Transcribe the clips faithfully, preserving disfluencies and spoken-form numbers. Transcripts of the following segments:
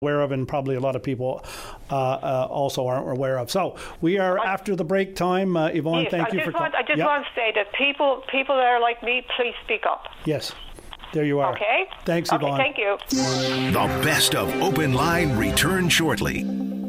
aware of, and probably a lot of people uh, uh, also aren't aware of. So we are I, after the break time. Uh, Yvonne, yes, thank I you just for... Want, I just yep. want to say that people people that are like me, please speak up. Yes, there you are. Okay? Thanks, Yvonne. Okay, thank you. The best of Open Line returns shortly.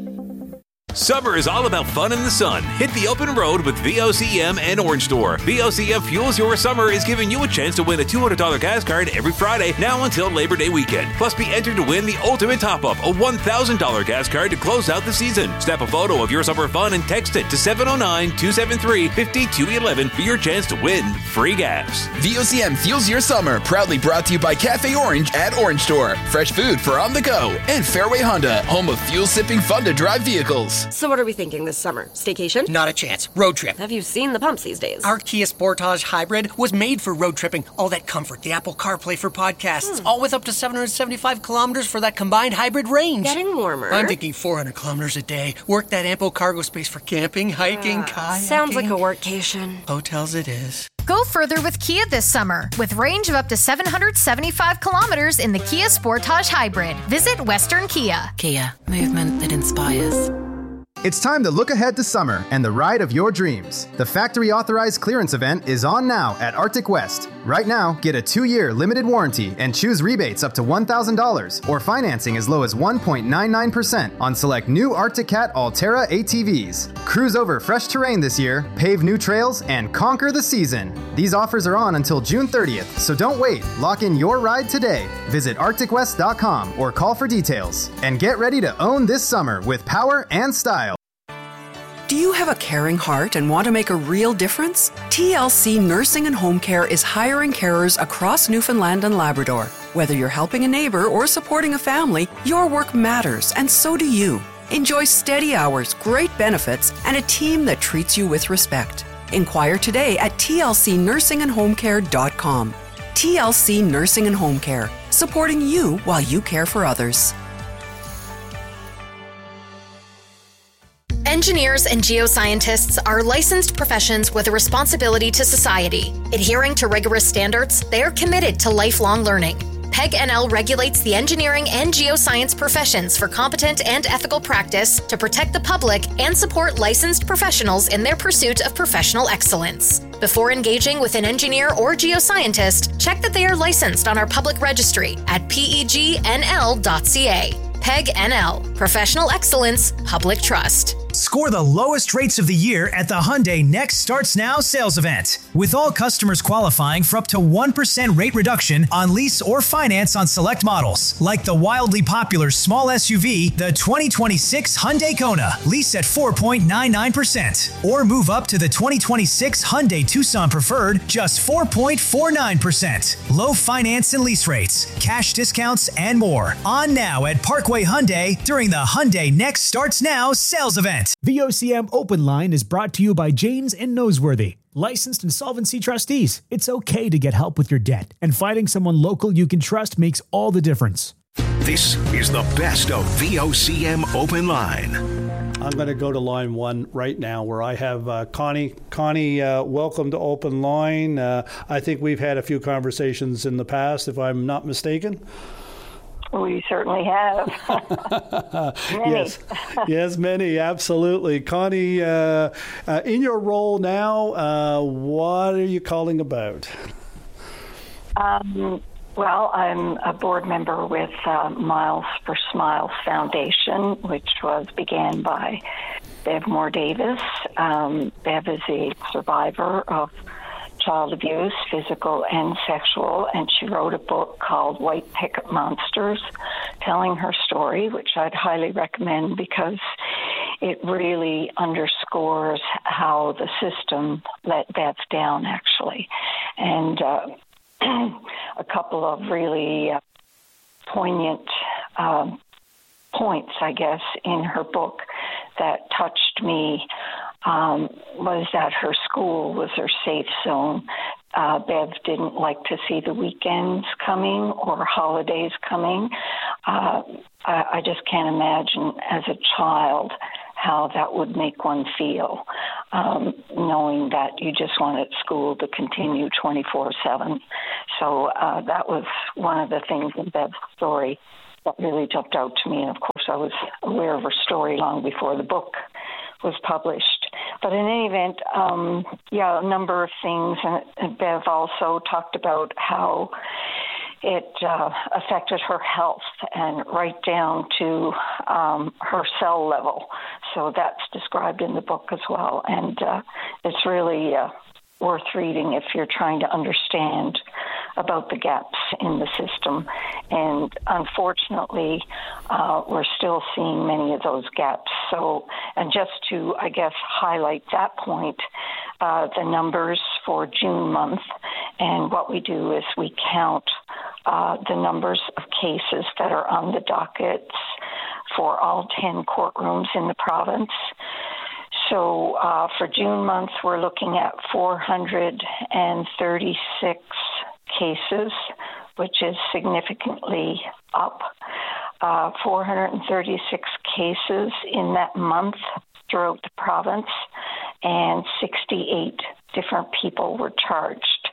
Summer is all about fun in the sun. Hit the open road with V O C M and Orange Store. V O C M Fuels Your Summer is giving you a chance to win a two hundred dollars gas card every Friday now until Labor Day weekend. Plus, be entered to win the ultimate top-up, a one thousand dollars gas card to close out the season. Snap a photo of your summer fun and text it to seven oh nine, two seven three, five two one one for your chance to win free gas. V O C M Fuels Your Summer, proudly brought to you by Cafe Orange at Orange Store. Fresh food for on the go. And Fairway Honda, home of fuel-sipping fun-to-drive vehicles. So what are we thinking this summer? Staycation? Not a chance. Road trip. Have you seen the pumps these days? Our Kia Sportage Hybrid was made for road tripping. All that comfort, the Apple CarPlay for podcasts, hmm. all with up to seven hundred seventy-five kilometers for that combined hybrid range. Getting warmer. I'm thinking four hundred kilometers a day. Work that ample cargo space for camping, hiking, uh, kayaking. Sounds like a workcation. Hotels it is. Go further with Kia this summer with range of up to seven hundred seventy-five kilometers in the Kia Sportage Hybrid. Visit Western Kia. Kia, movement that inspires. It's time to look ahead to summer and the ride of your dreams. The factory authorized clearance event is on now at Arctic West. Right now, get a two-year limited warranty and choose rebates up to one thousand dollars or financing as low as one point nine nine percent on select new Arctic Cat Altera A T Vs. Cruise over fresh terrain this year, pave new trails, and conquer the season. These offers are on until June thirtieth, so don't wait. Lock in your ride today. Visit arctic west dot com or call for details. And get ready to own this summer with power and style. Do you have a caring heart and want to make a real difference? T L C Nursing and Home Care is hiring carers across Newfoundland and Labrador. Whether you're helping a neighbor or supporting a family, your work matters, and so do you. Enjoy steady hours, great benefits, and a team that treats you with respect. Inquire today at T L C nursing and home care dot com. T L C Nursing and Home Care, supporting you while you care for others. Engineers and geoscientists are licensed professions with a responsibility to society. Adhering to rigorous standards, they are committed to lifelong learning. P E G N L regulates the engineering and geoscience professions for competent and ethical practice to protect the public and support licensed professionals in their pursuit of professional excellence. Before engaging with an engineer or geoscientist, check that they are licensed on our public registry at P E G N L dot C A. P E G N L, Professional Excellence, Public Trust. Score the lowest rates of the year at the Hyundai Next Starts Now sales event. With all customers qualifying for up to one percent rate reduction on lease or finance on select models, like the wildly popular small S U V, the twenty twenty-six Hyundai Kona, lease at four point nine nine percent. Or move up to the twenty twenty-six Hyundai Tucson Preferred, just four point four nine percent. Low finance and lease rates, cash discounts, and more. On now at Parkway Hyundai during the Hyundai Next Starts Now sales event. V O C M Open Line is brought to you by Janes and Noseworthy, licensed insolvency trustees. It's okay to get help with your debt, and finding someone local you can trust makes all the difference. This is the best of V O C M Open Line. I'm going to go to line one right now where I have uh, Connie. Connie, uh, welcome to Open Line. Uh, I think we've had a few conversations in the past, if I'm not mistaken. We certainly have. Many. Yes, yes, many, absolutely. Connie, uh, uh, in your role now, uh, what are you calling about? Um, well, I'm a board member with uh, Miles for Smiles Foundation, which was began by Bev Moore Davis. Um, Bev is a survivor of child abuse, physical and sexual, and she wrote a book called White Picket Monsters, telling her story, which I'd highly recommend because it really underscores how the system let Bev down, actually. And uh, a couple of really uh, poignant um, points, I guess, in her book that touched me Um, was that her school was her safe zone. Uh, Bev didn't like to see the weekends coming or holidays coming. Uh, I, I just can't imagine as a child how that would make one feel, um, knowing that you just wanted school to continue twenty-four seven. So uh, that was one of the things in Bev's story that really jumped out to me. And of course, I was aware of her story long before the book was published. But in any event, um, yeah, a number of things. And, and Bev also talked about how it uh, affected her health and right down to um, her cell level. So that's described in the book as well. And uh, it's really uh, worth reading if you're trying to understand about the gaps in the system. And unfortunately, uh, we're still seeing many of those gaps. So, and just to, I guess, highlight that point, uh, the numbers for June month, and what we do is we count uh, the numbers of cases that are on the dockets for all ten courtrooms in the province. So uh, for June month, we're looking at four hundred thirty-six cases, which is significantly up. Uh, four hundred thirty-six cases in that month throughout the province, and sixty-eight different people were charged.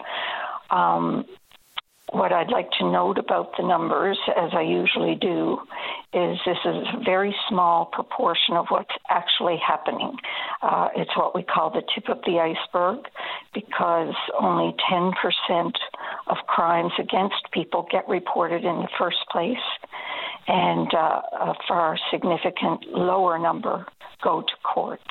Um, What I'd like to note about the numbers, as I usually do, is this is a very small proportion of what's actually happening. Uh, it's what we call the tip of the iceberg, because only ten percent of crimes against people get reported in the first place, and uh, a far significant lower number go to court.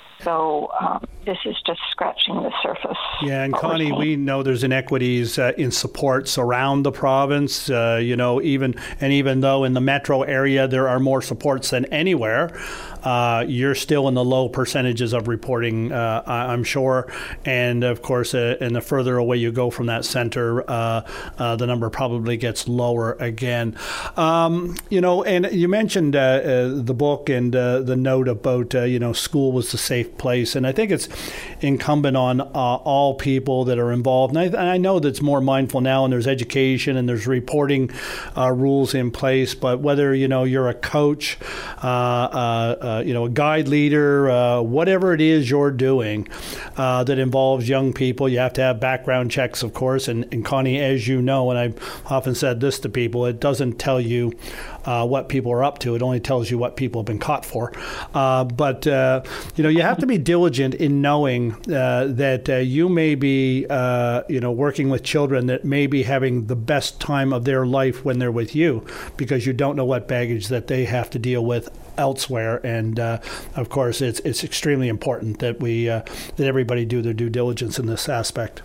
So um, this is just scratching the surface. Yeah, and Connie, we know there's inequities uh, in supports around the province. Uh, you know, even and even though in the metro area there are more supports than anywhere, uh, you're still in the low percentages of reporting, uh, I'm sure. And of course, uh, and the further away you go from that center, uh, uh, the number probably gets lower again. Um, you know, and you mentioned uh, uh, the book and uh, the note about uh, you know, school was the safe place, and I think it's incumbent on uh, all people that are involved. And I, and I know that's more mindful now, and there's education and there's reporting uh, rules in place. But whether you know you're a coach, uh, uh, uh, you know, a guide leader, uh, whatever it is you're doing uh, that involves young people, you have to have background checks, of course. And, and Connie, as you know, and I've often said this to people, it doesn't tell you Uh, what people are up to. It only tells you what people have been caught for. Uh, but, uh, you know, you have to be diligent in knowing uh, that uh, you may be, uh, you know, working with children that may be having the best time of their life when they're with you, because you don't know what baggage that they have to deal with elsewhere. And, uh, of course, it's it's extremely important that we uh, that everybody do their due diligence in this aspect.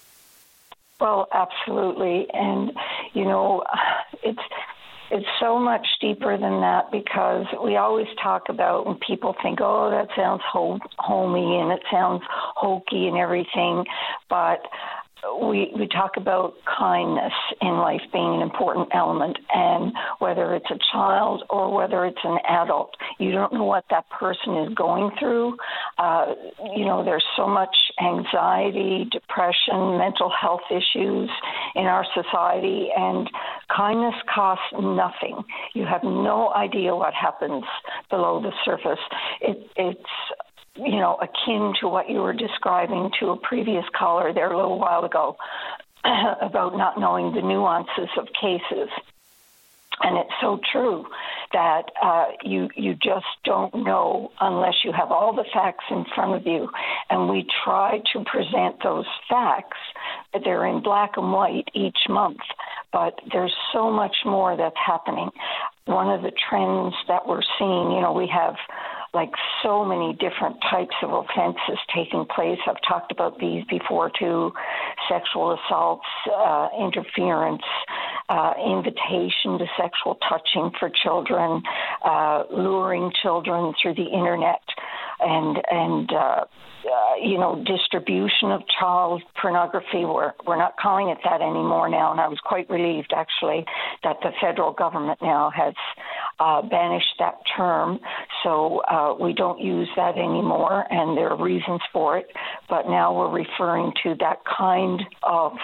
Well, absolutely. And, you know, it's It's so much deeper than that, because we always talk about, and people think, oh, that sounds ho- homey and it sounds hokey and everything, but we we talk about kindness in life being an important element, and whether it's a child or whether it's an adult, you don't know what that person is going through. Uh, you know, there's so much anxiety, depression, mental health issues in our society, and kindness costs nothing. You have no idea what happens below the surface. It, it's you know, akin to what you were describing to a previous caller there a little while ago about not knowing the nuances of cases. And it's so true that uh, you you just don't know unless you have all the facts in front of you. And we try to present those facts. They're in black and white each month, but there's so much more that's happening. One of the trends that we're seeing, you know, we have like so many different types of offenses taking place. I've talked about these before too: sexual assaults, uh, interference, uh, invitation to sexual touching for children, uh, luring children through the internet, and and uh, uh, you know, distribution of child pornography. We're we're not calling it that anymore now, and I was quite relieved actually that the federal government now has uh, banished that term. So uh, we don't use that anymore, and there are reasons for it. But now we're referring to that kind of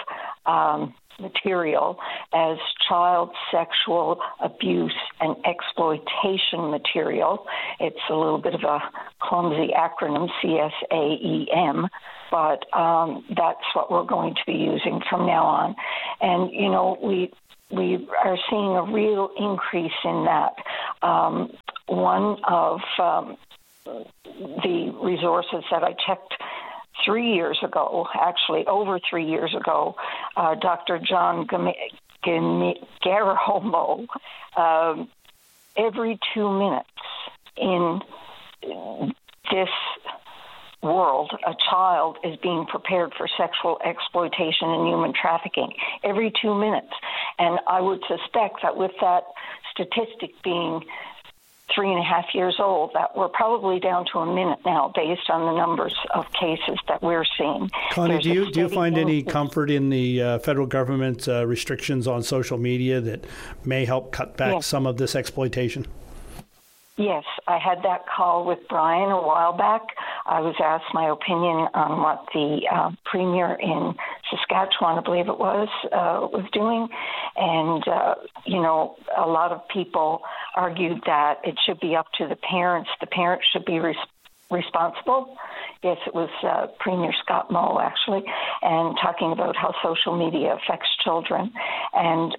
um, material as child sexual abuse and exploitation material. It's a little bit of a clumsy acronym, C S A E M, but um, that's what we're going to be using from now on. And, you know, we we are seeing a real increase in that. Um, one of um, the resources that I checked three years ago, actually over three years ago, uh, Doctor John Garahomo, um, every two minutes in this world, a child is being prepared for sexual exploitation and human trafficking every two minutes. And I would suspect that with that statistic being three and a half years old, that we're probably down to a minute now based on the numbers of cases that we're seeing. Connie, There's do you do you find any increase. comfort in the uh, federal government uh, restrictions on social media that may help cut back Yes. some of this exploitation? Yes, I had that call with Brian a while back. I was asked my opinion on what the uh, premier in Saskatchewan, I believe it was, uh, was doing. And, uh, you know, a lot of people argued that it should be up to the parents. The parents should be res- responsible. Yes, it was uh, Premier Scott Moe, actually, and talking about how social media affects children. And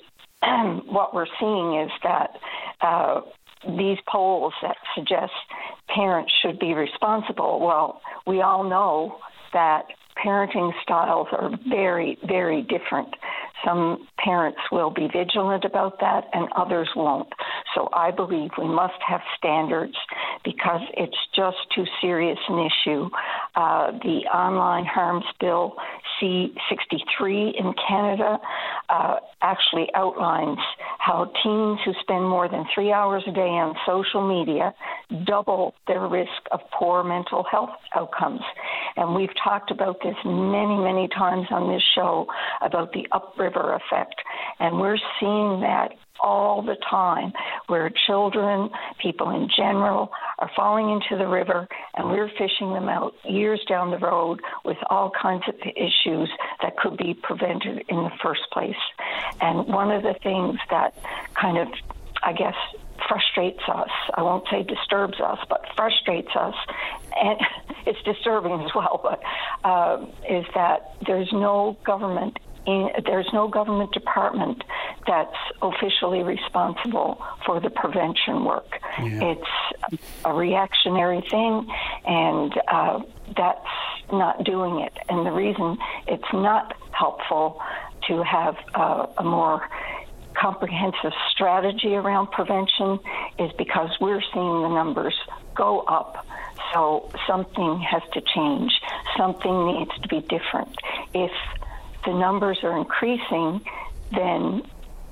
what we're seeing is that uh, these polls that suggest parents should be responsible, well, we all know that parenting styles are very, very different. Some parents will be vigilant about that and others won't. So I believe we must have standards because it's just too serious an issue. Uh, the Online Harms Bill C sixty-three in Canada uh, actually outlines how teens who spend more than three hours a day on social media double their risk of poor mental health outcomes. And we've talked about this many, many times on this show about the upriver effect. And we're seeing that all the time where children, people in general, are falling into the river and we're fishing them out years down the road with all kinds of issues that could be prevented in the first place. And one of the things that kind of, I guess, frustrates us, I won't say disturbs us, but frustrates us, and it's disturbing as well, but uh, is that there's no government In, there's no government department that's officially responsible for the prevention work. Yeah. It's a reactionary thing, and uh, that's not doing it. And the reason it's not helpful to have uh, a more comprehensive strategy around prevention is because we're seeing the numbers go up. So something has to change. Something needs to be different. If the numbers are increasing, then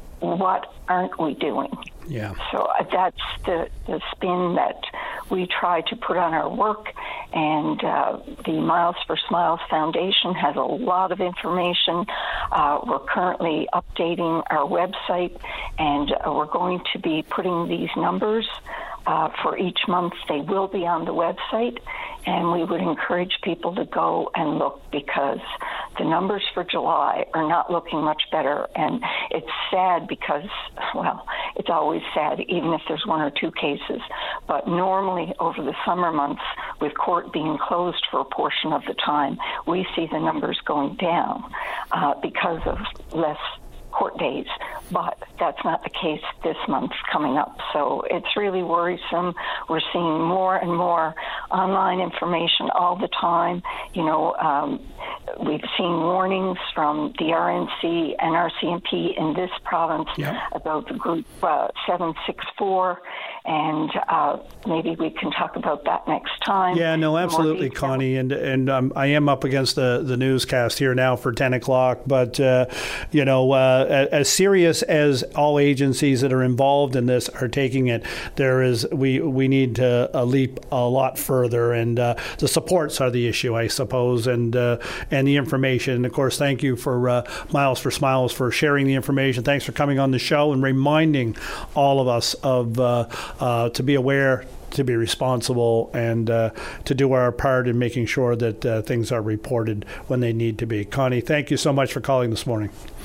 what aren't we doing? Yeah. So that's the, the spin that we try to put on our work, and uh, the Miles for Smiles Foundation has a lot of information. Uh, we're currently updating our website, and uh, we're going to be putting these numbers uh, for each month. They will be on the website, and we would encourage people to go and look because the numbers for July are not looking much better. And it's sad because, well, it's always sad, even if there's one or two cases. But normally over the summer months, with court being closed for a portion of the time, we see the numbers going down uh, because of less court days, but that's not the case this month coming up. So it's really worrisome. We're seeing more and more online information all the time. You know, um, we've seen warnings from the R N C and R C M P in this province yeah. about the group uh, seven six four, and uh, maybe we can talk about that next time. Yeah, no, absolutely, Connie. And and um, I am up against the, the newscast here now for ten o'clock, but, uh, you know, uh, as serious as all agencies that are involved in this are taking it, there is we we need to uh, leap a lot further, and uh, the supports are the issue, I suppose, and uh, and the information. And of course, thank you for uh, Miles for Smiles for sharing the information. Thanks for coming on the show and reminding all of us of uh, uh, to be aware, to be responsible, and uh, to do our part in making sure that uh, things are reported when they need to be. Connie, thank you so much for calling this morning.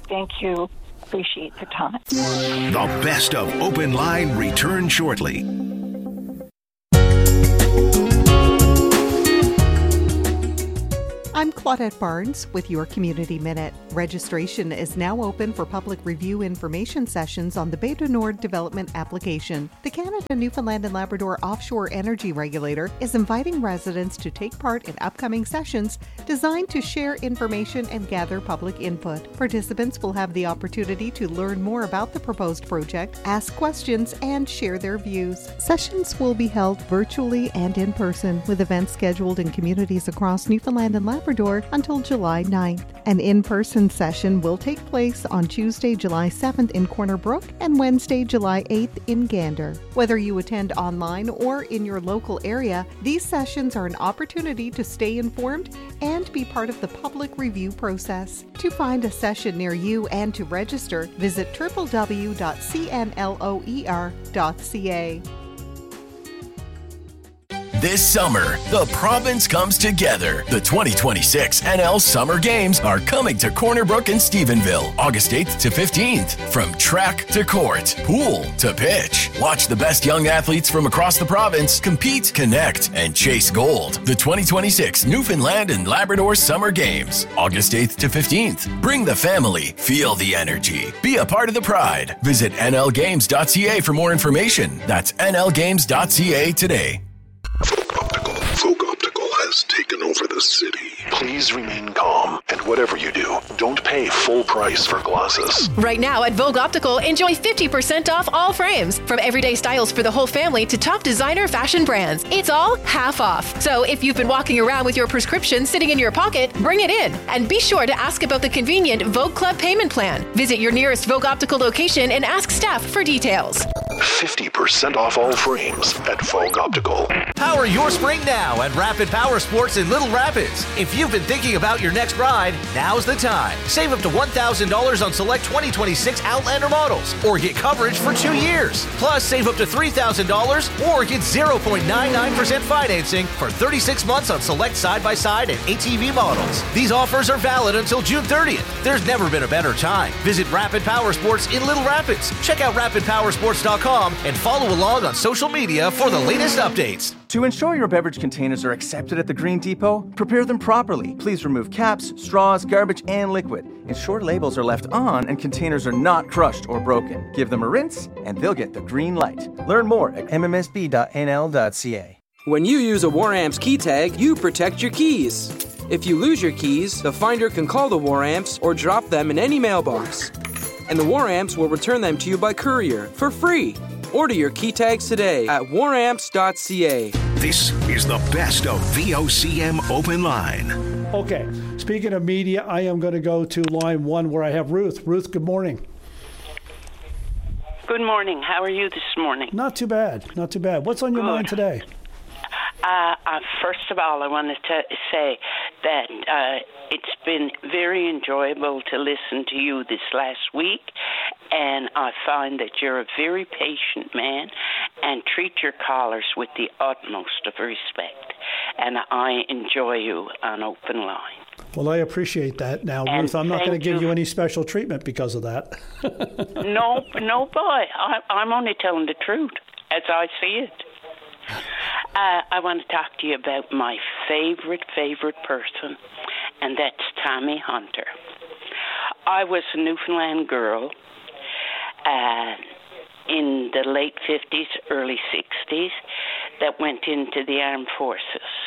Thank you. Appreciate the time. The best of Open Line returns shortly. I'm Claudette Barnes with your Community Minute. Registration is now open for public review information sessions on the Bay du Nord development application. The Canada, Newfoundland and Labrador Offshore Energy Regulator is inviting residents to take part in upcoming sessions designed to share information and gather public input. Participants will have the opportunity to learn more about the proposed project, ask questions, and share their views. Sessions will be held virtually and in person, with events scheduled in communities across Newfoundland and Labrador until July ninth. An in-person session will take place on Tuesday, July seventh in Corner Brook and Wednesday, July eighth in Gander. Whether you attend online or in your local area, these sessions are an opportunity to stay informed and be part of the public review process. To find a session near you and to register, visit w w w dot c n loer dot c a. This summer, the province comes together. The twenty twenty-six N L Summer Games are coming to Corner Brook and Stephenville, August eighth to fifteenth. From track to court, pool to pitch. Watch the best young athletes from across the province compete, connect, and chase gold. The twenty twenty-six Newfoundland and Labrador Summer Games, August eighth to fifteenth. Bring the family, feel the energy. Be a part of the pride. Visit N L games dot c a for more information. That's N L games dot c a today. Folk Optical has taken over the city. Please remain calm, and whatever you do, don't pay full price for glasses. Right now at Vogue Optical, enjoy fifty percent off all frames. From everyday styles for the whole family to top designer fashion brands. It's all half off. So if you've been walking around with your prescription sitting in your pocket, bring it in. And be sure to ask about the convenient Vogue Club payment plan. Visit your nearest Vogue Optical location and ask staff for details. fifty percent off all frames at Vogue Optical. Power your spring now at Rapid Power Sports in Little Rapids. If you've been thinking about your next ride, now's the time. Save up to one thousand dollars on select twenty twenty-six Outlander models or get coverage for two years. Plus, save up to three thousand dollars or get zero point nine nine percent financing for thirty-six months on select side-by-side and A T V models. These offers are valid until June thirtieth. There's never been a better time. Visit Rapid Power Sports in Little Rapids. Check out rapid power sports dot com and follow along on social media for the latest updates. To ensure your beverage containers are accepted at the Green Depot, prepare them properly. Please remove caps, straws, garbage, and liquid. Ensure labels are left on and containers are not crushed or broken. Give them a rinse, and they'll get the green light. Learn more at m m s b dot n l dot c a. When you use a WarAmps key tag, you protect your keys. If you lose your keys, the finder can call the WarAmps or drop them in any mailbox. And the WarAmps will return them to you by courier for free. Order your key tags today at war amps dot c a. This is the best of V O C M Open Line. Okay, speaking of media, I am going to go to line one where I have Ruth. Ruth, good morning. Good morning. How are you this morning? Not too bad. Not too bad. What's on your Good. mind today? Uh, uh, first of all, I want to say that uh, it's been very enjoyable to listen to you this last week, and I find that you're a very patient man and treat your callers with the utmost of respect, and I enjoy you on Open Line. Well, I appreciate that. Now, And Ruth, I'm not going to thank give you. you any special treatment because of that. No, no, boy. I, I'm only telling the truth as I see it. Uh, I want to talk to you about my favorite, favorite person, and that's Tommy Hunter. I was a Newfoundland girl uh, in the late fifties, early sixties that went into the armed forces.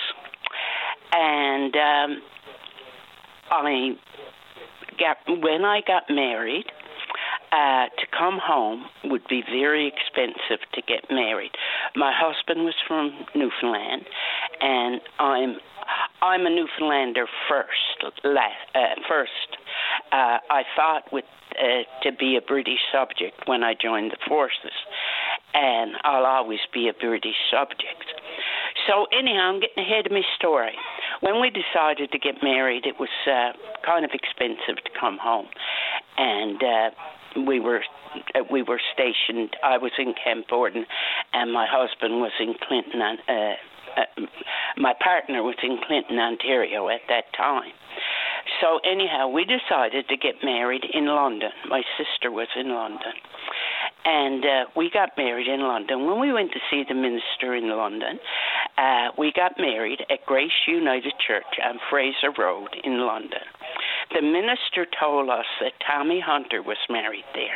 And um, I got, when I got married, Uh, to come home would be very expensive to get married. My husband was from Newfoundland, and I'm I'm a Newfoundlander first. La- uh, first, uh, I fought with uh, to be a British subject when I joined the forces, and I'll always be a British subject. So anyhow, I'm getting ahead of my story. When we decided to get married, it was uh, kind of expensive to come home, and uh, we were uh, we were stationed. I was in Camp Borden, and my husband was in Clinton. Uh, uh, my partner was in Clinton, Ontario at that time. So anyhow, we decided to get married in London. My sister was in London. And uh, we got married in London. When we went to see the minister in London, uh, we got married at Grace United Church on Fraser Road in London. The minister told us that Tommy Hunter was married there.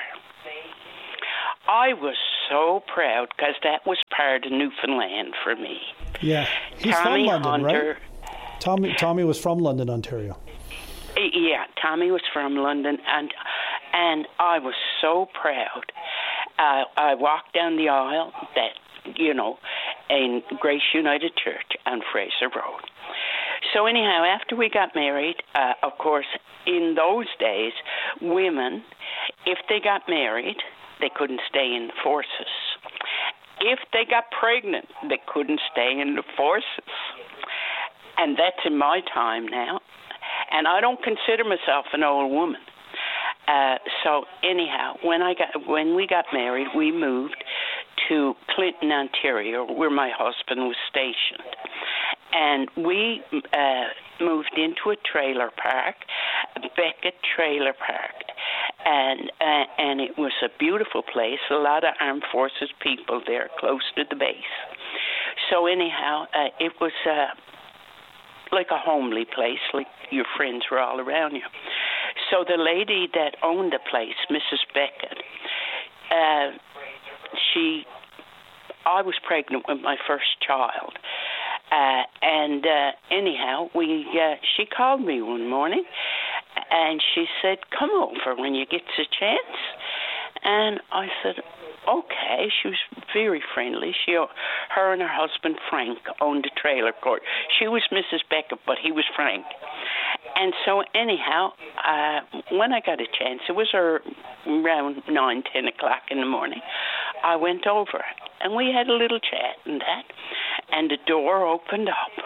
I was so proud because that was part of Newfoundland for me. Yeah, he's Tommy from London, Hunter, right? Tommy Tommy was from London, Ontario. Yeah, Tommy was from London, and and I was so proud. Uh, I walked down the aisle that, you know, in Grace United Church on Fraser Road. So anyhow, after we got married, uh, of course, in those days, women, if they got married, they couldn't stay in the forces. If they got pregnant, they couldn't stay in the forces. And that's in my time now. And I don't consider myself an old woman. Uh, so anyhow, when I got when we got married, we moved to Clinton, Ontario, where my husband was stationed. And we uh, moved into a trailer park, Beckett Trailer Park. And uh, and it was a beautiful place, a lot of armed forces people there close to the base. So anyhow, uh, it was uh, like a homely place, like your friends were all around you. So the lady that owned the place, Missus Beckett, uh, she, I was pregnant with my first child. Uh, and uh, anyhow, we uh, she called me one morning, and she said, "Come over when you get the chance." And I said, "Okay." She was very friendly. She, her and her husband Frank owned a trailer court. She was Missus Beckett, but he was Frank. And so anyhow, uh, when I got a chance, it was around nine, ten o'clock in the morning. I went over, and we had a little chat and that. And the door opened up.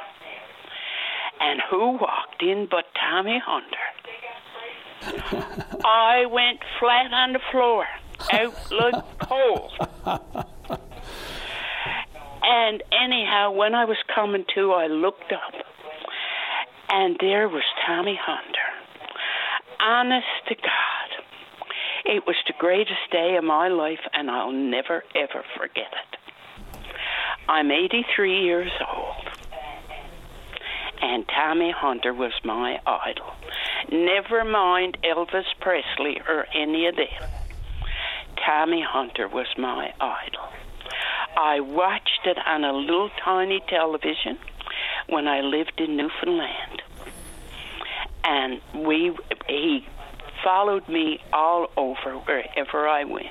And who walked in but Tommy Hunter? I went flat on the floor, out like coal. And anyhow, when I was coming to, I looked up, and there was Tommy Hunter. Honest to God, it was the greatest day of my life, and I'll never, ever forget it. I'm eighty-three years old, and Tommy Hunter was my idol. Never mind Elvis Presley or any of them. Tommy Hunter was my idol. I watched it on a little tiny television when I lived in Newfoundland. And we he followed me all over wherever I went.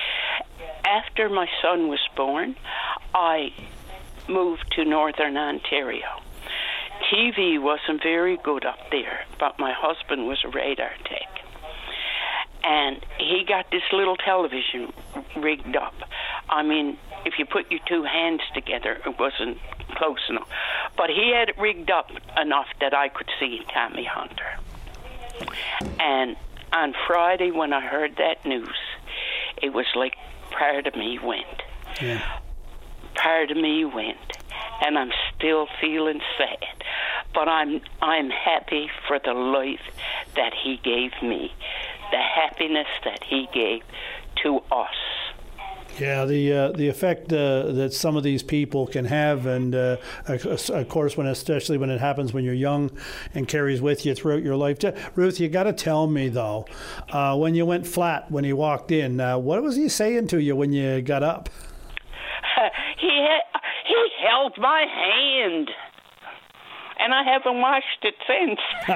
After my son was born, I moved to Northern Ontario. T V wasn't very good up there, but my husband was a radar tech. And he got this little television rigged up. I mean, if you put your two hands together, it wasn't close enough. But he had it rigged up enough that I could see Tommy Hunter. And on Friday, when I heard that news, it was like part of me went. Yeah. Part of me went. And I'm still feeling sad. But I'm I'm happy for the life that he gave me, the happiness that he gave to us. Yeah, the uh, the effect uh, that some of these people can have, and uh, of course, when especially when it happens when you're young and carries with you throughout your life. Ruth, you got to tell me though, uh, when you went flat when he walked in, uh, what was he saying to you when you got up? Uh, he ha- he held my hand. And I haven't washed it since.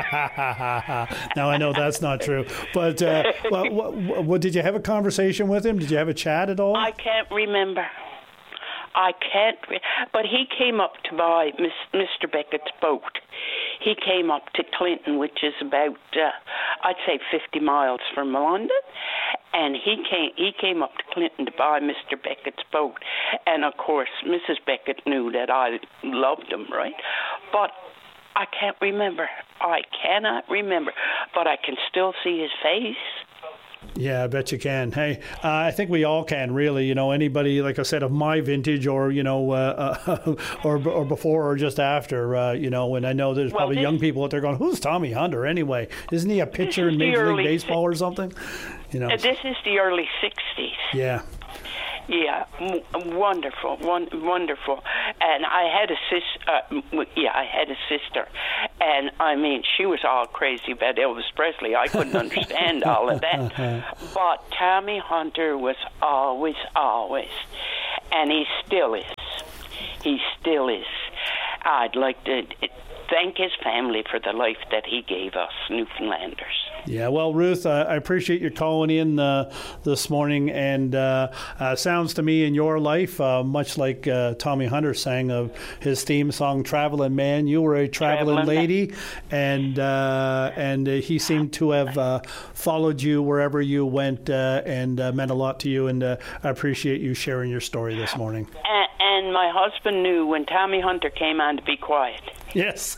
Now, I know that's not true. But uh, what, what, what, did you have a conversation with him? Did you have a chat at all? I can't remember. I can't. Re- but he came up to buy Miss, Mister Beckett's boat. He came up to Clinton, which is about, uh, I'd say, fifty miles from London. And he came he came up to Clinton to buy Mister Beckett's boat. And, of course, Missus Beckett knew that I loved him, right? But I can't remember. I cannot remember. But I can still see his face. Yeah, I bet you can. Hey, uh, I think we all can, really. You know, anybody, like I said, of my vintage, or you know, uh, uh, or or before, or just after. Uh, you know, and I know there's Well, probably this- young people out there going, "Who's Tommy Hunter anyway? Isn't he a pitcher in Major early League Baseball or something?" You know. Uh, this is the early sixties. Yeah. Yeah, m- wonderful, one, wonderful. And I had a sis. Uh, m- yeah, I had a sister, and I mean, she was all crazy about Elvis Presley. I couldn't understand all of that. But Tommy Hunter was always, always, and he still is. He still is. I'd like to thank his family for the life that he gave us, Newfoundlanders. Yeah, well, Ruth, uh, I appreciate you calling in uh, this morning, and uh, uh, sounds to me in your life, uh, much like uh, Tommy Hunter sang of his theme song, "Traveling Man," you were a traveling, Traveling lady, and uh, and uh, he seemed to have uh, followed you wherever you went, uh, and uh, meant a lot to you, and uh, I appreciate you sharing your story this morning. And, and my husband knew when Tommy Hunter came on to be quiet. Yes,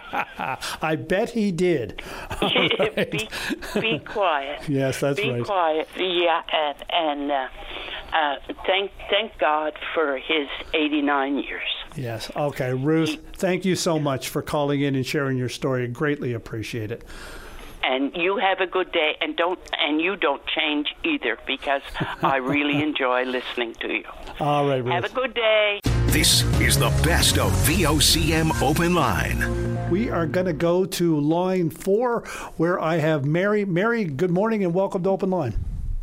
I bet he did. Right. be, be quiet. Yes, that's be right. Be quiet. Yeah, and, and uh, uh, thank thank God for his eighty-nine years. Yes. Okay, Ruth, thank you so much for calling in and sharing your story. Greatly appreciate it. And you have a good day, and don't and you don't change either, because I really enjoy listening to you. All right, Ruth. Have a good day. This is the best of V O C M Open Line. We are going to go to line four, where I have Mary. Mary, good morning and welcome to Open Line.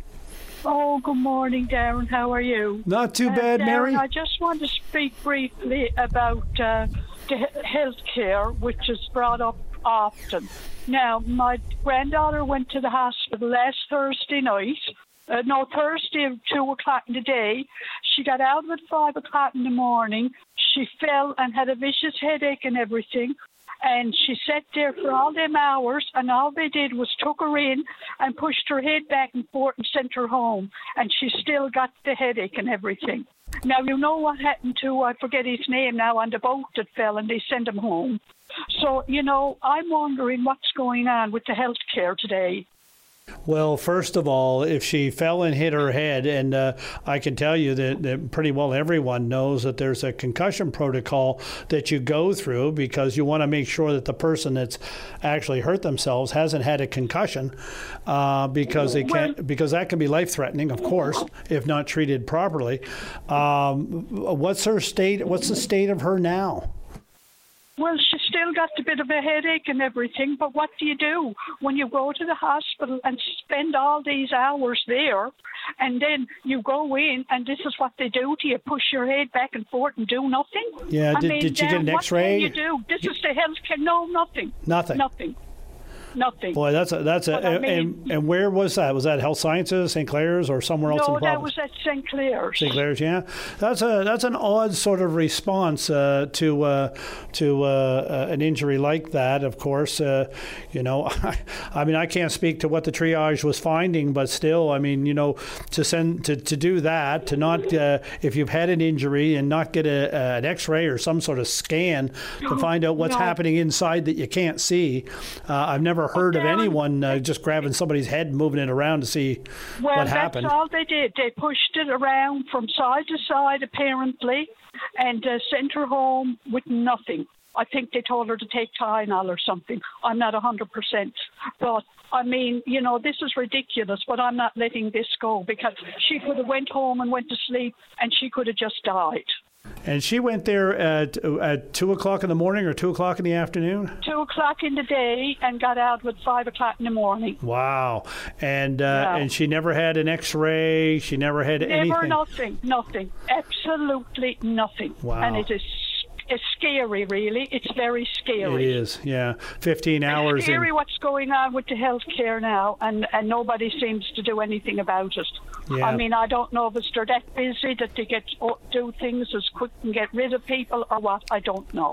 Oh, good morning, Darren. How are you? Not too Uh, bad, Darren, Mary. I just want to speak briefly about uh, the health care, which is brought up often. Now, my granddaughter went to the hospital last Thursday night. Uh, no, Thursday at two o'clock in the day. She got out at five o'clock in the morning. She fell and had a vicious headache and everything. And she sat there for all them hours, and all they did was took her in and pushed her head back and forth and sent her home. And she still got the headache and everything. Now, you know what happened to, I forget his name now, on the boat that fell, and they sent him home. So, you know, I'm wondering what's going on with the health care today. Well, first of all, if she fell and hit her head, and uh, I can tell you that, that pretty well everyone knows that there's a concussion protocol that you go through, because you want to make sure that the person that's actually hurt themselves hasn't had a concussion, uh, because they can't, because that can be life-threatening, of course, if not treated properly. Um, what's her state? What's the state of her now? Well, she still got a bit of a headache and everything, but what do you do when you go to the hospital and spend all these hours there, and then you go in and this is what they do to you, push your head back and forth and do nothing? Yeah, I did, mean, did you get an Dan, X-ray? What can you do? This is the health care. No, nothing. Nothing. Nothing. Nothing. Boy, that's a that's a But I and, mean- and and where was that? Was that Health Sciences, Saint Clair's, or somewhere else in No, the that province? was at Saint Clair's. Saint Clair's, yeah. That's a that's an odd sort of response uh, to uh, to uh, uh, an injury like that. Of course, uh, you know, I mean, I can't speak to what the triage was finding, but still, I mean, you know, to send to, to do that, to not uh, if you've had an injury and not get a, a, an X-ray or some sort of scan to find out what's No. happening inside that you can't see. Uh, I've never heard of anyone uh, just grabbing somebody's head and moving it around to see Well, what that's happened. all they did. They pushed it around from side to side, apparently, and uh, sent her home with nothing. I think they told her to take Tylenol or something. I'm not one hundred percent. But, I mean, you know, this is ridiculous, but I'm not letting this go, because she could have went home and went to sleep, and she could have just died. And she went there at at two o'clock in the morning or two o'clock in the afternoon. Two o'clock in the day and got out with five o'clock in the morning. Wow! And uh, Yeah. and she never had an X-ray. She never had Never anything. nothing, nothing, absolutely nothing. Wow. And it is it's scary, really. It's very scary. It is, yeah. Fifteen hours. It's scary in, what's going on with the health care now, and, and nobody seems to do anything about it. Yeah. I mean, I don't know if it's they're that busy that they get do things as quick and get rid of people or what. I don't know.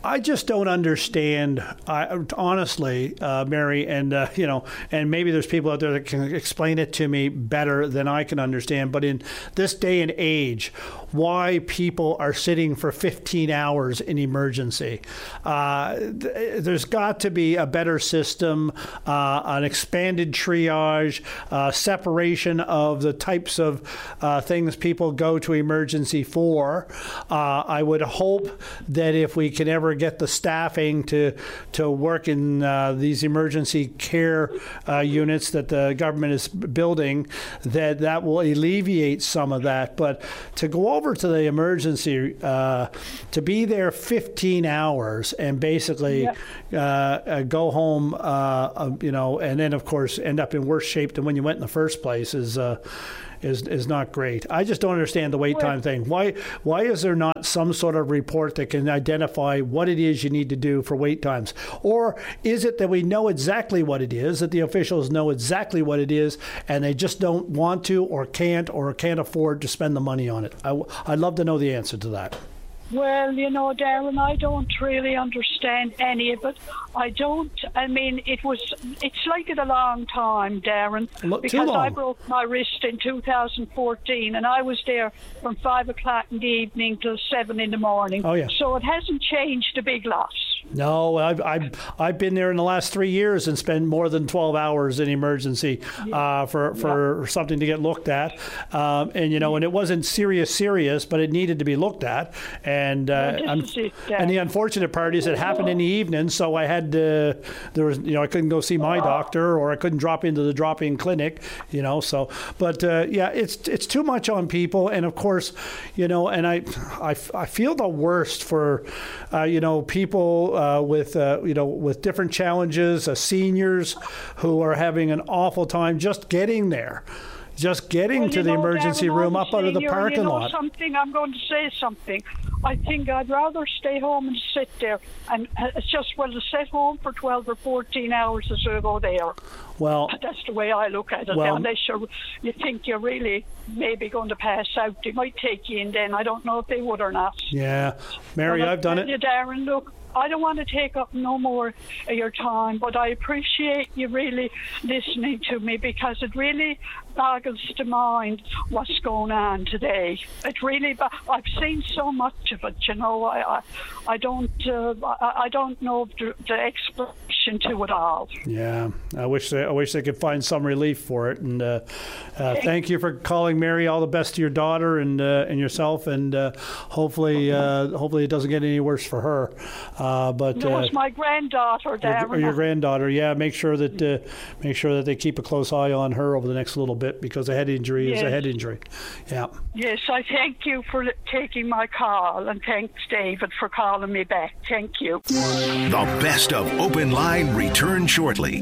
I just don't understand, I, honestly, uh, Mary, and uh, you know, and maybe there's people out there that can explain it to me better than I can understand. But in this day and age, why people are sitting for fifteen hours in emergency? Uh, th- there's got to be a better system, uh, an expanded triage, uh, separation of the types of uh, things people go to emergency for. Uh, I would hope that if we can ever get the staffing to to work in uh, these emergency care uh, units that the government is building, that that will alleviate some of that. But to go over to the emergency, uh, to be there fifteen hours and basically yeah. uh, uh, go home, uh, uh, you know, and then of course end up in worse shape than when you went in the first place is. Uh, Is, is not great. I just don't understand the wait time thing. Why why is there not some sort of report that can identify what it is you need to do for wait times? Or is it that we know exactly what it is, that the officials know exactly what it is, and they just don't want to or can't or can't afford to spend the money on it? I, I'd love to know the answer to that. Well, you know, Darren, I don't really understand any of it. I don't, I mean, it was, it's like it a long time, Darren, Look, because long. I broke my wrist in two thousand fourteen and I was there from five o'clock in the evening till seven in the morning. Oh, yeah. So it hasn't changed a big lot. No, I've, I've, I've been there in the last three years and spent more than twelve hours in emergency uh, for, for yeah. something to get looked at. Um, and, you know, and it wasn't serious, serious, but it needed to be looked at. And uh, well, un- it, and the unfortunate part is it happened in the evening, so I had to, there was, you know, I couldn't go see my doctor or I couldn't drop into the drop-in clinic, you know, so, but uh, yeah, it's it's too much on people. And of course, you know, and I, I, I feel the worst for, uh, you know, people Uh, with uh, you know with different challenges, uh, seniors who are having an awful time just getting there, just getting well, to the know, emergency Darren, room I'm up out of the senior, parking you know lot. Something I'm going to say something. I think I'd rather stay home and sit there, and it's just well to sit home for twelve or fourteen hours as to go there. Well, that's the way I look at it. Well, unless you're, you think you're really maybe going to pass out, they might take you in. Then I don't know if they would or not. Yeah, Mary, well, I've done it. You, Darren, look. I don't want to take up no more of your time, but I appreciate you really listening to me because it really boggles the mind what's going on today. It really, I've seen so much of it, you know. I, I, I don't, uh, I, I don't know the, the explanation to it all. Yeah, I wish they, I wish they could find some relief for it. And uh, uh, thank you for calling, Mary. All the best to your daughter and uh, and yourself, and uh, hopefully, uh, hopefully it doesn't get any worse for her. Uh, but no, it's uh, my granddaughter, Darren. Or your granddaughter, yeah. Make sure that uh, make sure that they keep a close eye on her over the next little bit because a head injury yes. is a head injury. Yeah. Yes, I thank you for taking my call, and thanks, David, for calling me back. Thank you. The best of Open Line return shortly.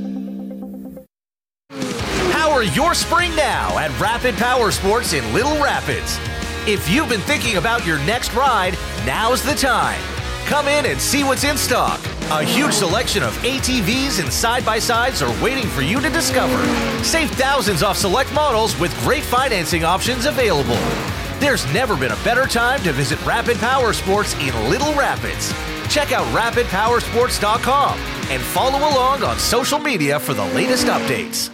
Power your spring now at Rapid Power Sports in Little Rapids. If you've been thinking about your next ride, now's the time. Come in and see what's in stock. A huge selection of A T Vs and side-by-sides are waiting for you to discover. Save thousands off select models with great financing options available. There's never been a better time to visit Rapid Power Sports in Little Rapids. Check out rapid power sports dot com and follow along on social media for the latest updates.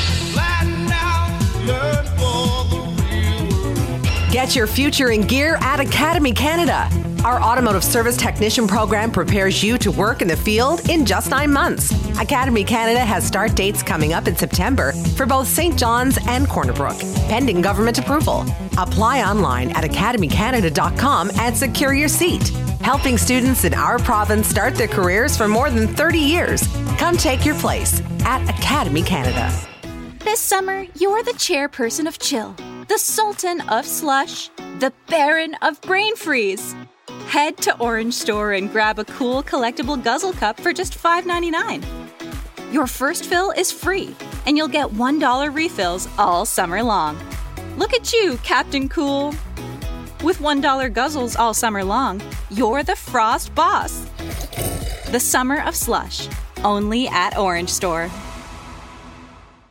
Get your future in gear at Academy Canada. Our automotive service technician program prepares you to work in the field in just nine months. Academy Canada has start dates coming up in September for both Saint John's and Corner Brook, pending government approval. Apply online at academy canada dot com and secure your seat. Helping students in our province start their careers for more than thirty years. Come take your place at Academy Canada. This summer, you're the chairperson of Chill, the Sultan of Slush, the Baron of Brain Freeze. Head to Orange Store and grab a cool collectible guzzle cup for just five ninety-nine. Your first fill is free, and you'll get one dollar refills all summer long. Look at you, Captain Cool. With one dollar guzzles all summer long, you're the Frost Boss. The Summer of Slush, only at Orange Store.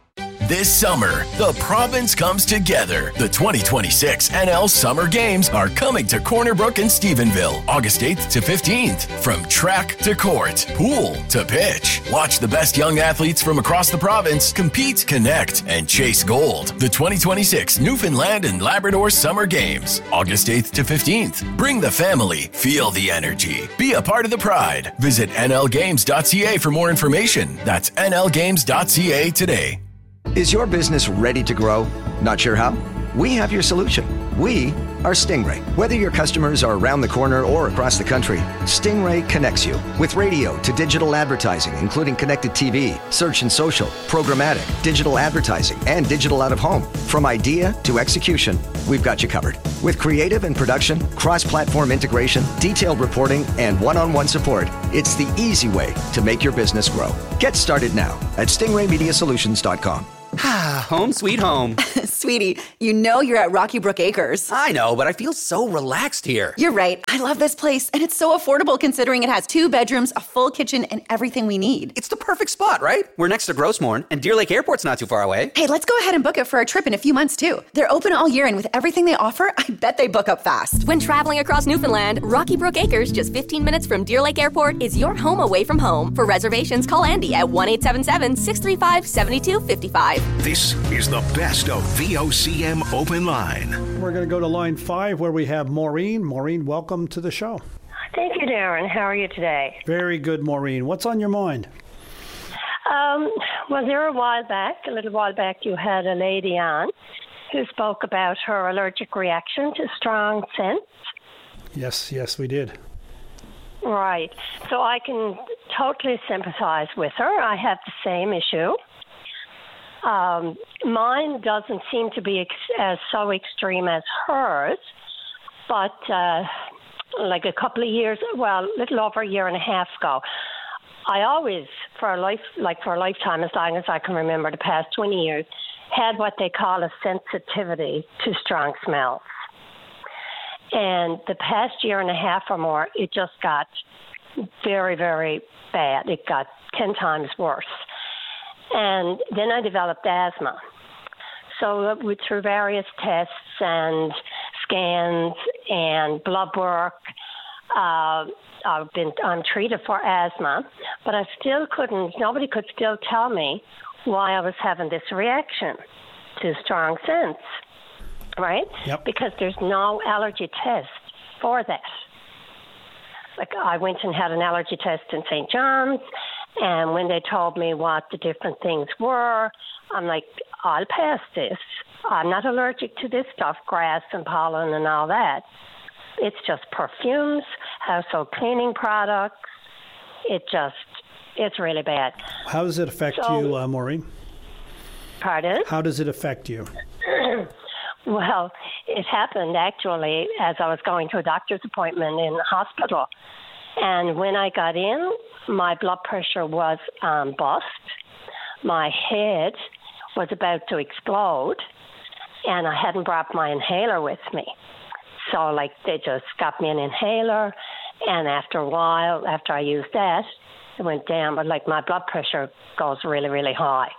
This summer, the province comes together. The twenty twenty-six N L Summer Games are coming to Corner Brook and Stephenville, August eighth to fifteenth. From track to court, pool to pitch. Watch the best young athletes from across the province compete, connect, and chase gold. The twenty twenty-six Newfoundland and Labrador Summer Games, August eighth to fifteenth. Bring the family, feel the energy, be a part of the pride. Visit N L games dot C A for more information. That's N L games dot C A today. Is your business ready to grow? Not sure how? We have your solution. We are Stingray. Whether your customers are around the corner or across the country, Stingray connects you with radio to digital advertising, including connected T V, search and social, programmatic, digital advertising, and digital out of home. From idea to execution, we've got you covered. With creative and production, cross-platform integration, detailed reporting, and one-on-one support, it's the easy way to make your business grow. Get started now at stingray media solutions dot com. Ah, home sweet home. Sweetie, you know you're at Rocky Brook Acres. I know, but I feel so relaxed here. You're right. I love this place, and it's so affordable considering it has two bedrooms, a full kitchen, and everything we need. It's the perfect spot, right? We're next to Grossmorn, and Deer Lake Airport's not too far away. Hey, let's go ahead and book it for our trip in a few months, too. They're open all year, and with everything they offer, I bet they book up fast. When traveling across Newfoundland, Rocky Brook Acres, just fifteen minutes from Deer Lake Airport, is your home away from home. For reservations, call Andy at one eight seven seven, six three five, seven two five five. This is the best of V O C M Open Line. We're going to go to line five where we have Maureen. Maureen, welcome to the show. Thank you, Darren. How are you today? Very good, Maureen. What's on your mind? Um, well, there a while back, a little while back, you had a lady on who spoke about her allergic reaction to strong scents. Yes, yes, we did. Right. So I can totally sympathize with her. I have the same issue. Um, mine doesn't seem to be ex- as so extreme as hers, but uh, like a couple of years, well, a little over a year and a half ago, I always, for a life, like for a lifetime, as long as I can remember, the past twenty years, had what they call a sensitivity to strong smells. And the past year and a half or more, it just got very, very bad. It got ten times worse. And then I developed asthma. So we, through various tests and scans and blood work, uh, I've been I'm treated for asthma, but I still couldn't. Nobody could still tell me why I was having this reaction to strong scents, right? Yep. Because there's no allergy test for that. Like I went and had an allergy test in Saint John's. And when they told me what the different things were, I'm like, I'll pass this. I'm not allergic to this stuff, grass and pollen and all that. It's just perfumes, household cleaning products. It just, it's really bad. How does it affect so, you, uh, Maureen? Pardon? How does it affect you? Well, it happened actually as I was going to a doctor's appointment in the hospital. And when I got in, my blood pressure was um, bust. My head was about to explode, and I hadn't brought my inhaler with me. So, like, they just got me an inhaler, and after a while, after I used that, it went down. But, like, my blood pressure goes really, really high.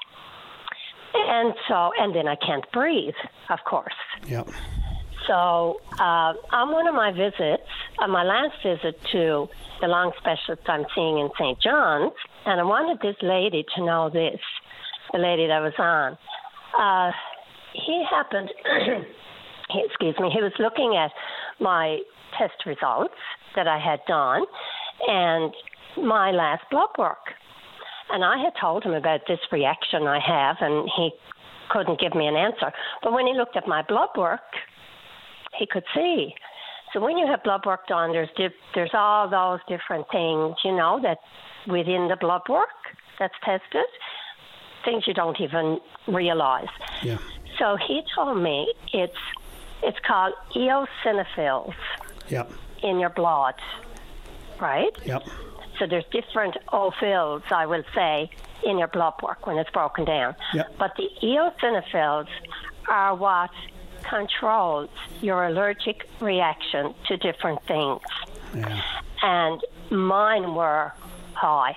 And so, and then I can't breathe, of course. Yep. So uh, on one of my visits, on my last visit to the lung specialist I'm seeing in Saint John's, and I wanted this lady to know this, the lady that was on. Uh, he happened, he, excuse me, he was looking at my test results that I had done and my last blood work. And I had told him about this reaction I have, and he couldn't give me an answer. But when he looked at my blood work, he could see. So when you have blood work done, there's dip, there's all those different things, you know, that within the blood work that's tested, things you don't even realize. Yeah. So he told me it's it's called eosinophils Yep. in your blood, right? Yep. So there's different ophils, I will say, in your blood work when it's broken down. Yep. But the eosinophils are what controls your allergic reaction to different things. Yeah. And mine were high.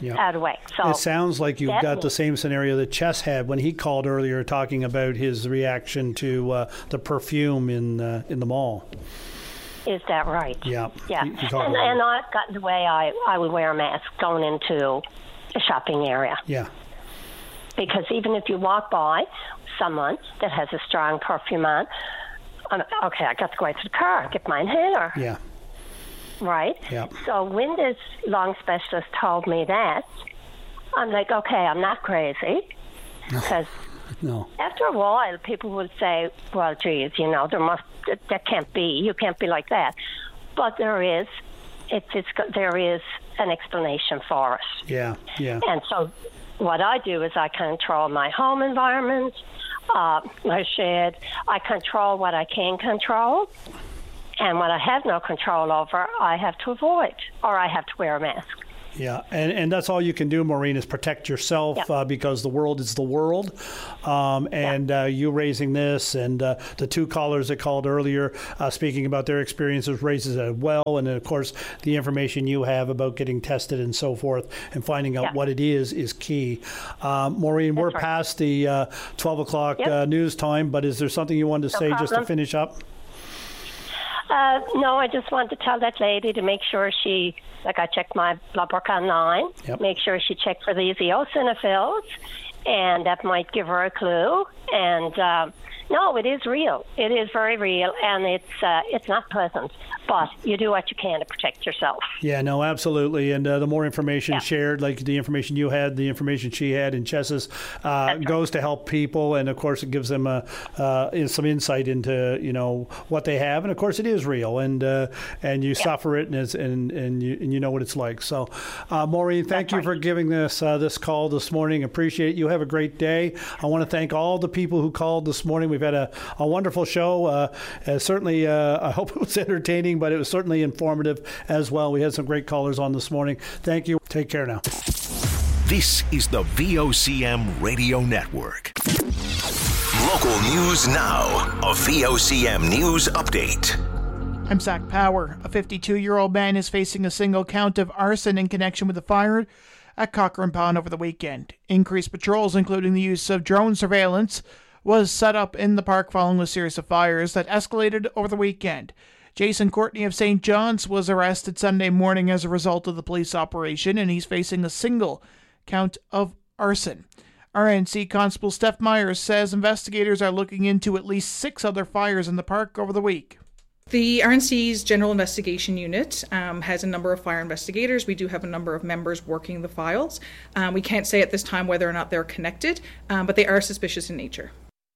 Yep. out of the way. So it sounds like you've got means, the same scenario that Chess had when he called earlier, talking about his reaction to uh, the perfume in uh, in the mall. Is that right? Yeah. Yeah. You, you and, and I've gotten the way I, I would wear a mask going into a shopping area. Yeah. Because even if you walk by someone that has a strong perfume on, I'm, okay, I got to go out to the car, get my inhaler. Yeah. Right? Yeah. So when this lung specialist told me that, I'm like, okay, I'm not crazy. Because no. after a while, people would say, well, geez, you know, there must, that can't be, you can't be like that. But there is, it's, it's, there is an explanation for it. Yeah, yeah. And so what I do is I control my home environment, uh, my shed. I control what I can control. And what I have no control over, I have to avoid, or I have to wear a mask. Yeah, and, and that's all you can do, Maureen, is protect yourself yep. uh, because the world is the world. Um, and yep. uh, you raising this, and uh, the two callers that called earlier uh, speaking about their experiences raises it well. And then, of course, the information you have about getting tested and so forth and finding out yep. what it is is key. Um, Maureen, that's we're right. past the uh, twelve o'clock yep. uh, news time, but is there something you wanted to no say problem. just to finish up? Uh, no, I just wanted to tell that lady to make sure she, like I checked my blood work online, yep. make sure she checked for these eosinophils, and that might give her a clue. And uh, no, it is real. It is very real, and it's uh, it's not pleasant. But you do what you can to protect yourself. Yeah, no, absolutely. And uh, the more information yeah. shared, like the information you had, the information she had in Chess's, uh, goes to help people. And, of course, it gives them a, uh, some insight into, you know, what they have. And, of course, it is real. And uh, and you yeah. suffer it, and, it's, and, and, you, and you know what it's like. So, uh, Maureen, thank That's you right. for giving this, uh, this call this morning. Appreciate it. You have a great day. I want to thank all the people who called this morning. We've had a, a wonderful show. Uh, uh, certainly, uh, I hope it was entertaining, but it was certainly informative as well. We had some great callers on this morning. Thank you. Take care now. This is the V O C M Radio Network. Local news now. A V O C M News Update. I'm Zach Power. A fifty-two-year-old man is facing a single count of arson in connection with the fire at Cochrane Pond over the weekend. Increased patrols, including the use of drone surveillance, was set up in the park following a series of fires that escalated over the weekend. Jason Courtney of Saint John's was arrested Sunday morning as a result of the police operation, and he's facing a single count of arson. R N C Constable Steph Myers says investigators are looking into at least six other fires in the park over the week. The R N C's General Investigation Unit um, has a number of fire investigators. We do have a number of members working the files. Um, we can't say at this time whether or not they're connected, um, but they are suspicious in nature.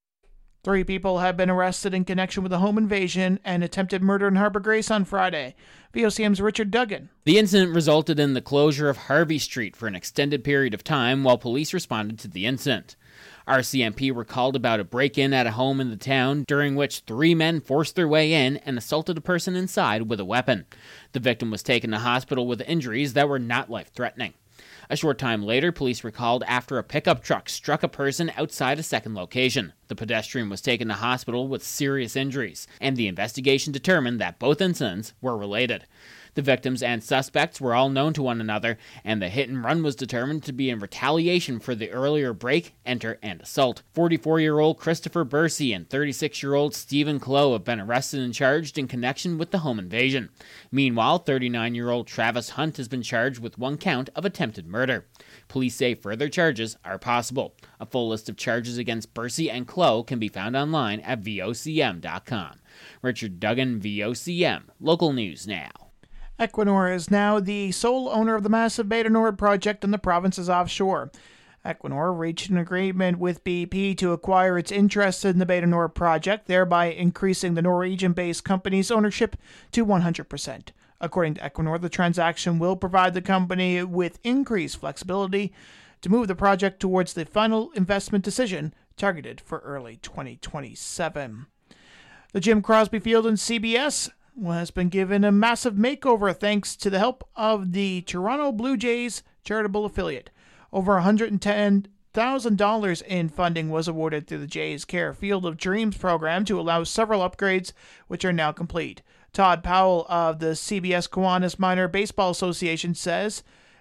Three people have been arrested in connection with a home invasion and attempted murder in Harbour Grace on Friday. V O C M's Richard Duggan. The incident resulted in the closure of Harvey Street for an extended period of time while police responded to the incident. R C M P were called about a break-in at a home in the town during which three men forced their way in and assaulted a person inside with a weapon. The victim was taken to hospital with injuries that were not life-threatening. A short time later, police were called after a pickup truck struck a person outside a second location. The pedestrian was taken to hospital with serious injuries, and the investigation determined that both incidents were related. The victims and suspects were all known to one another, and the hit and run was determined to be in retaliation for the earlier break, enter, and assault. forty-four-year-old Christopher Bursey and thirty-six-year-old Stephen Clough have been arrested and charged in connection with the home invasion. Meanwhile, thirty-nine-year-old Travis Hunt has been charged with one count of attempted murder. Police say further charges are possible. A full list of charges against Bursey and Clough can be found online at V O C M dot com. Richard Duggan, V O C M, Local News Now. Equinor is now the sole owner of the massive Bay du Nord project in the province's offshore. Equinor reached an agreement with B P to acquire its interest in the Bay du Nord project, thereby increasing the Norwegian-based company's ownership to one hundred percent. According to Equinor, the transaction will provide the company with increased flexibility to move the project towards the final investment decision targeted for early twenty twenty-seven. The Jim Crosby Field in C B S has been given a massive makeover thanks to the help of the Toronto Blue Jays charitable affiliate. Over one hundred ten thousand dollars in funding was awarded through the Jays Care Field of Dreams program to allow several upgrades, which are now complete. Todd Powell of the C B S Kiwanis Minor Baseball Association says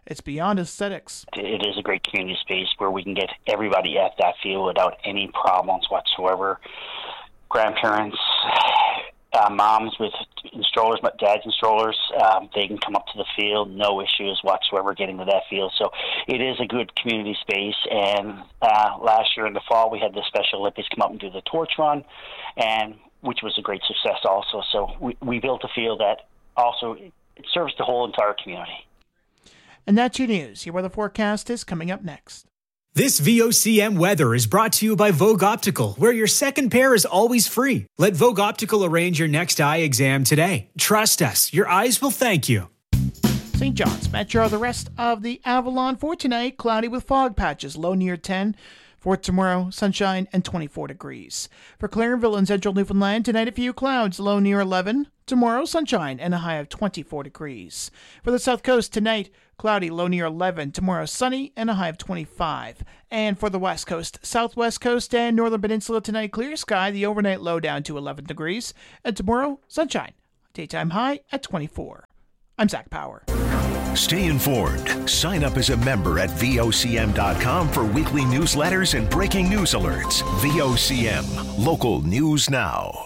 It's beyond aesthetics. It is a great community space where we can get everybody at that field without any problems whatsoever. Grandparents, uh, moms with strollers, but dads and strollers, um, they can come up to the field, no issues whatsoever getting to that field. So it is a good community space. And uh, last year in the fall, we had the Special Olympics come up and do the torch run, and which was a great success also. So we, we built a field that also it serves the whole entire community. And that's your news. Your weather forecast is coming up next. This V O C M weather is brought to you by Vogue Optical, where your second pair is always free. Let Vogue Optical arrange your next eye exam today. Trust us, your eyes will thank you. Saint John's Metro, the rest of the Avalon for tonight, cloudy with fog patches, low near ten. For tomorrow, sunshine and twenty-four degrees. For Clarenville and central Newfoundland, tonight a few clouds, low near eleven. Tomorrow, sunshine and a high of twenty-four degrees. For the South Coast, tonight, cloudy, low near eleven. Tomorrow, sunny and a high of twenty-five. And for the West Coast, Southwest Coast and Northern Peninsula, tonight, clear sky, the overnight low down to eleven degrees. And tomorrow, sunshine, daytime high at twenty-four. I'm Zach Power. Stay informed. Sign up as a member at V O C M dot com for weekly newsletters and breaking news alerts. V O C M, local news now.